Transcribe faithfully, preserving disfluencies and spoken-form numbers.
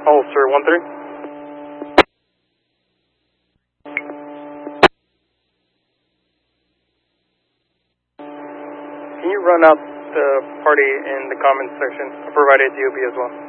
Holster one three. Can you run out the party in the comments section? I provided D O B as well.